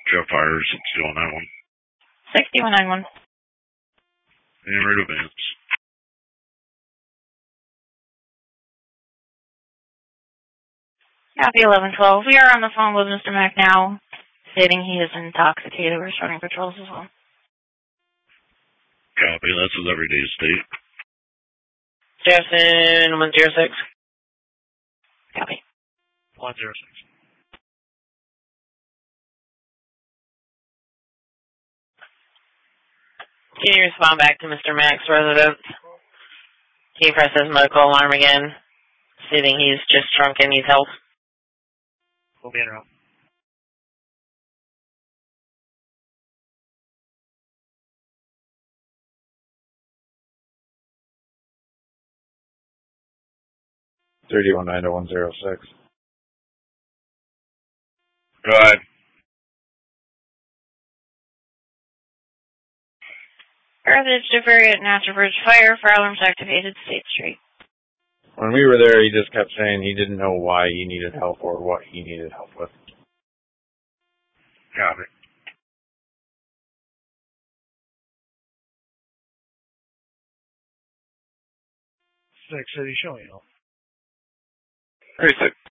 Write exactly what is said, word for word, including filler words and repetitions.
Jeff Fire, sixty one nine one. sixty one nine one. And rate advance. Copy eleven twelve. We are on the phone with Mister Mack now, stating he is intoxicated. We're starting patrols as well. Copy. That's his everyday state. Jackson one zero six. Copy. one zero six. Can you respond back to Mister Mack's residence? Can you press his medical alarm again, stating he's just drunk and needs help? We'll be in route. thirty-one nine to one zero six. Go ahead. Carthage to Variant Natural Bridge Fire. Fire alarms activated. State Street. When we were there, he just kept saying he didn't know why he needed help or what he needed help with. Copy. Six City showing you. thirty-six.